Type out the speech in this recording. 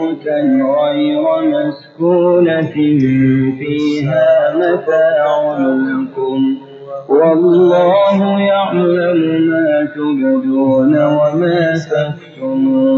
بيوتا غير مسكونة فيها متاع لكم والله يعلم ما تبدون وما تكتمون